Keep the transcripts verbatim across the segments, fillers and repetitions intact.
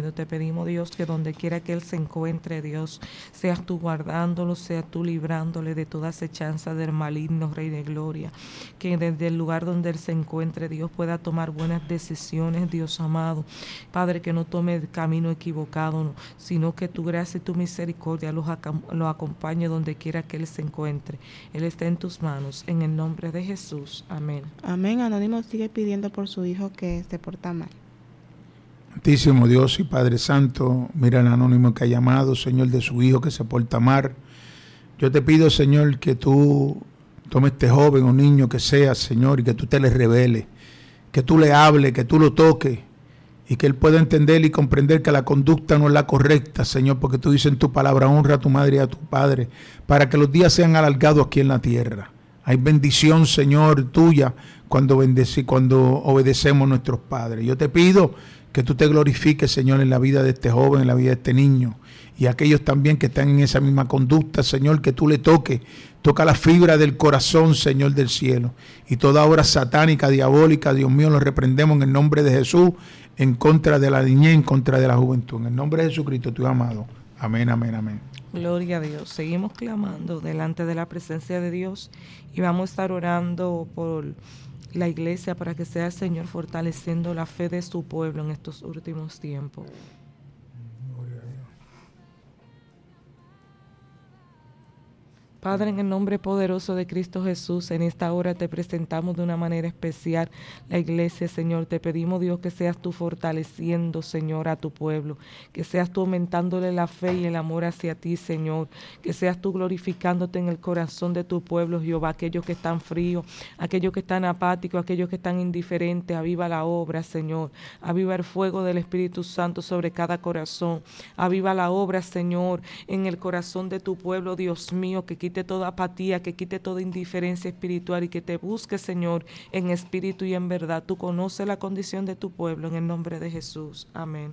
oprimido. Te pedimos, Dios, que donde quiera que él se encuentre, Dios, seas tú guardándolo, seas tú librándole de toda acechanza del maligno, Rey de Gloria. Que desde el lugar donde él se encuentre, Dios, pueda tomar buenas decisiones, Dios amado. Padre, que no tome el camino equivocado, no, sino que tu gracia y tu misericordia los, los acompañe donde quiera que él se encuentre. Él está en tus manos, en el nombre de Jesús. Amén. Amén. Anónimo sigue pidiendo por su hijo que se porta mal. Santísimo Dios y Padre Santo, mira el anónimo que ha llamado, Señor, de su hijo que se porta mal. Yo te pido, Señor, que tú tomes este joven o niño que sea, Señor, y que tú te le reveles, que tú le hables, que tú lo toques, y que él pueda entender y comprender que la conducta no es la correcta, Señor, porque tú dices en tu palabra, honra a tu madre y a tu padre, para que los días sean alargados aquí en la tierra. Hay bendición, Señor, tuya cuando, bendeci, cuando obedecemos a nuestros padres. Yo te pido que tú te glorifiques, Señor, en la vida de este joven, en la vida de este niño, y aquellos también que están en esa misma conducta, Señor, que tú le toques, toca la fibra del corazón, Señor del cielo, y toda obra satánica, diabólica, Dios mío, lo reprendemos en el nombre de Jesús, en contra de la niñez, en contra de la juventud, en el nombre de Jesucristo, tu amado. Amén, amén, amén. Gloria a Dios. Seguimos clamando delante de la presencia de Dios y vamos a estar orando por la iglesia para que sea el Señor fortaleciendo la fe de su pueblo en estos últimos tiempos. Padre, en el nombre poderoso de Cristo Jesús, en esta hora te presentamos de una manera especial la iglesia, Señor. Te pedimos, Dios, que seas tú fortaleciendo, Señor, a tu pueblo, que seas tú aumentándole la fe y el amor hacia ti, Señor, que seas tú glorificándote en el corazón de tu pueblo, Jehová, aquellos que están fríos, aquellos que están apáticos, aquellos que están indiferentes. Aviva la obra, Señor, aviva el fuego del Espíritu Santo sobre cada corazón, aviva la obra, Señor, en el corazón de tu pueblo, Dios mío, que quite toda apatía, que quite toda indiferencia espiritual y que te busque, Señor, en espíritu y en verdad. Tú conoces la condición de tu pueblo, en el nombre de Jesús. Amén.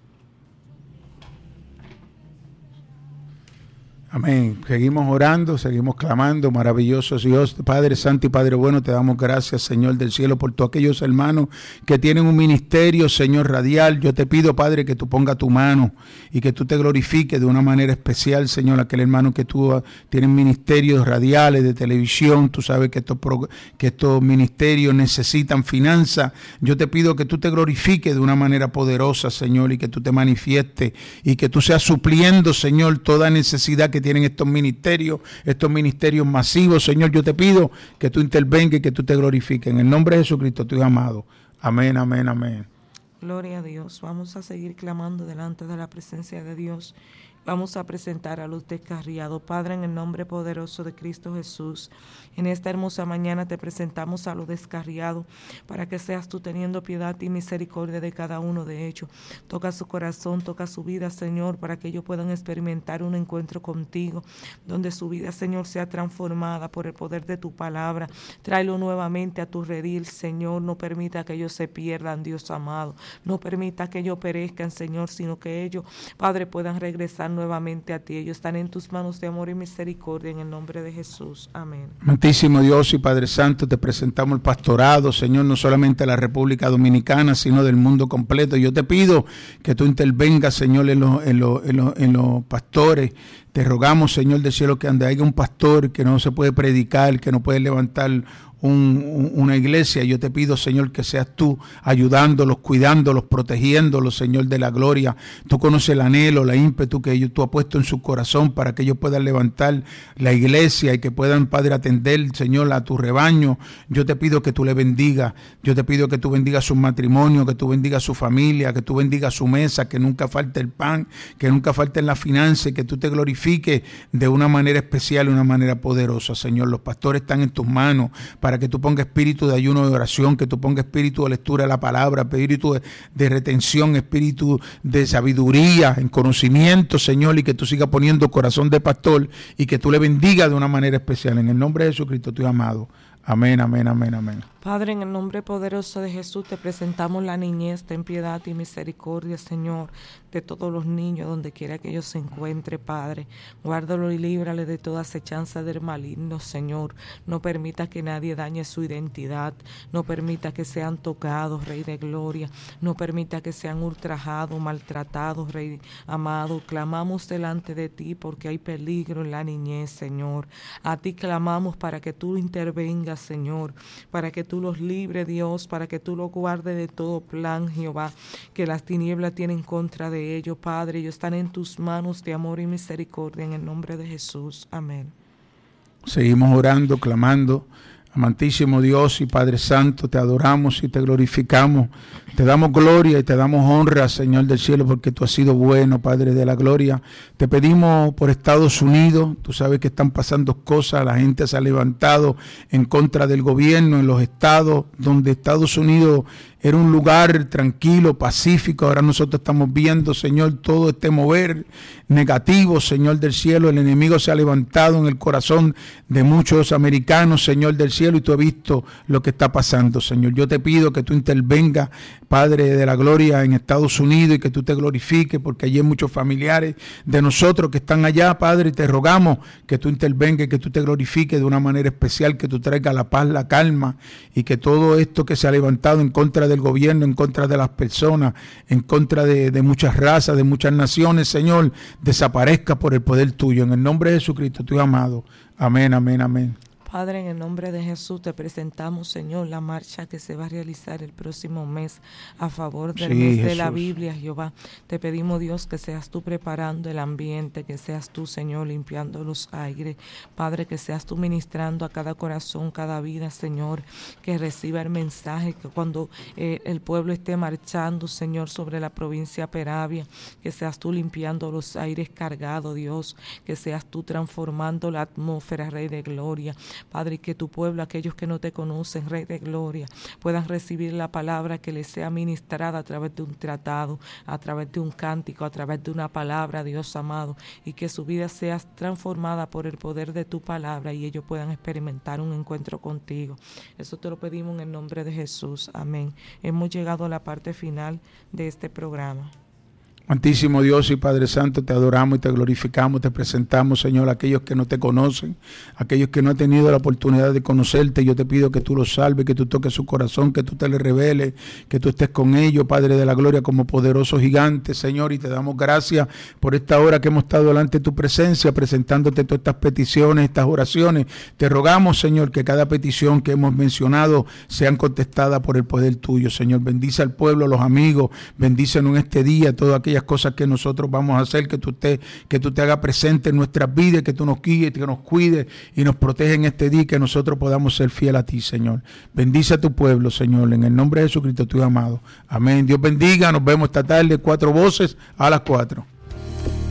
Amén. Seguimos orando, seguimos clamando. Maravilloso Dios, Padre Santo y Padre Bueno, te damos gracias, Señor del cielo, por todos aquellos hermanos que tienen un ministerio, Señor, radial. Yo te pido, Padre, que tú pongas tu mano y que tú te glorifiques de una manera especial, Señor, aquel hermano que tú uh, tienen ministerios radiales de televisión. Tú sabes que estos, pro, que estos ministerios necesitan finanzas. Yo te pido que tú te glorifiques de una manera poderosa, Señor, y que tú te manifiestes y que tú seas supliendo, Señor, toda necesidad que tienen estos ministerios, estos ministerios masivos. Señor, yo te pido que tú intervengas y que tú te glorifiques. En el nombre de Jesucristo, tu amado. Amén, amén, amén. Gloria a Dios. Vamos a seguir clamando delante de la presencia de Dios. Vamos a presentar a los descarriados. Padre, en el nombre poderoso de Cristo Jesús, en esta hermosa mañana te presentamos a los descarriados para que seas tú teniendo piedad y misericordia de cada uno de ellos. Toca su corazón, toca su vida, Señor, para que ellos puedan experimentar un encuentro contigo, donde su vida, Señor, sea transformada por el poder de tu palabra. Tráelo nuevamente a tu redil, Señor. No permita que ellos se pierdan, Dios amado. No permita que ellos perezcan, Señor, sino que ellos, Padre, puedan regresar nuevamente a ti. Ellos están en tus manos de amor y misericordia, en el nombre de Jesús. Amén. Amantísimo Dios y Padre Santo, te presentamos el pastorado, Señor, no solamente de la República Dominicana, sino del mundo completo. Yo te pido que tú intervengas, Señor, en los, en los, en los, en los pastores. Te rogamos, Señor del cielo, que donde haya un pastor que no se puede predicar, que no puede levantar Un, un, una iglesia, yo te pido, Señor, que seas tú ayudándolos, cuidándolos, protegiéndolos, Señor de la gloria. Tú conoces el anhelo, la ímpetu que ellos, tú has puesto en su corazón para que ellos puedan levantar la iglesia y que puedan, Padre, atender, Señor, a tu rebaño. Yo te pido que tú le bendigas, yo te pido que tú bendigas su matrimonio, que tú bendigas su familia, que tú bendigas su mesa, que nunca falte el pan, que nunca falte la finanza y que tú te glorifiques de una manera especial, de una manera poderosa, Señor. Los pastores están en tus manos para que tú pongas espíritu de ayuno y de oración, que tú pongas espíritu de lectura de la palabra, espíritu de, de retención, espíritu de sabiduría, en conocimiento, Señor, y que tú sigas poniendo corazón de pastor y que tú le bendigas de una manera especial. En el nombre de Jesucristo, tu amado. Amén, amén, amén, amén. Padre, en el nombre poderoso de Jesús te presentamos la niñez, ten piedad y misericordia, Señor, de todos los niños, donde quiera que ellos se encuentren, Padre. Guárdalo y líbrale de toda acechanza del maligno, Señor. No permita que nadie dañe su identidad, no permita que sean tocados, Rey de Gloria, no permita que sean ultrajados, maltratados, Rey amado. Clamamos delante de ti porque hay peligro en la niñez, Señor. A ti clamamos para que tú intervengas, Señor, para que tú los libres, Dios, para que tú los guardes de todo plan, Jehová, que las tinieblas tienen contra de ellos, Padre. Ellos están en tus manos de amor y misericordia, en el nombre de Jesús. Amén. Seguimos orando, clamando. Amantísimo Dios y Padre Santo, te adoramos y te glorificamos. Te damos gloria y te damos honra, Señor del cielo, porque tú has sido bueno, Padre de la gloria. Te pedimos por Estados Unidos, tú sabes que están pasando cosas, la gente se ha levantado en contra del gobierno en los estados, donde Estados Unidos era un lugar tranquilo, pacífico. Ahora nosotros estamos viendo, Señor, todo este mover negativo, Señor del cielo. El enemigo se ha levantado en el corazón de muchos americanos, Señor del cielo, y tú has visto lo que está pasando, Señor. Yo te pido que tú intervengas, Padre de la gloria, en Estados Unidos, y que tú te glorifiques, porque allí hay muchos familiares de nosotros que están allá, Padre, y te rogamos que tú intervengas, que tú te glorifiques de una manera especial, que tú traigas la paz, la calma, y que todo esto que se ha levantado en contra del gobierno, en contra de las personas, en contra de, de muchas razas, de muchas naciones, Señor, desaparezca por el poder tuyo. En el nombre de Jesucristo, tu amado. Amén, amén, amén. Padre, en el nombre de Jesús te presentamos, Señor, la marcha que se va a realizar el próximo mes a favor del sí, mes Jesús. de la Biblia, Jehová. Te pedimos, Dios, que seas tú preparando el ambiente, que seas tú, Señor, limpiando los aires. Padre, que seas tú ministrando a cada corazón, cada vida, Señor, que reciba el mensaje, que cuando eh, el pueblo esté marchando, Señor, sobre la provincia Peravia, que seas tú limpiando los aires cargados, Dios, que seas tú transformando la atmósfera, Rey de Gloria. Padre, y que tu pueblo, aquellos que no te conocen, Rey de Gloria, puedan recibir la palabra que les sea ministrada a través de un tratado, a través de un cántico, a través de una palabra, Dios amado, y que su vida sea transformada por el poder de tu palabra y ellos puedan experimentar un encuentro contigo. Eso te lo pedimos en el nombre de Jesús. Amén. Hemos llegado a la parte final de este programa. Amantísimo Dios y Padre Santo, te adoramos y te glorificamos, te presentamos, Señor, a aquellos que no te conocen, aquellos que no han tenido la oportunidad de conocerte. Yo te pido que tú los salves, que tú toques su corazón, que tú te les reveles, que tú estés con ellos, Padre de la gloria, como poderoso gigante, Señor, y te damos gracias por esta hora que hemos estado delante de tu presencia, presentándote todas estas peticiones, estas oraciones. Te rogamos, Señor, que cada petición que hemos mencionado sean contestadas por el poder tuyo, Señor. Bendice al pueblo, a los amigos, bendícenos en este día, todas aquellas cosas que nosotros vamos a hacer, que tú te, que tú te hagas presente en nuestras vidas, que tú nos guíes, que nos cuides y nos proteges en este día, que nosotros podamos ser fieles a ti, Señor. Bendice a tu pueblo, Señor, en el nombre de Jesucristo, tu amado. Amén. Dios bendiga, nos vemos esta tarde, cuatro voces a las cuatro.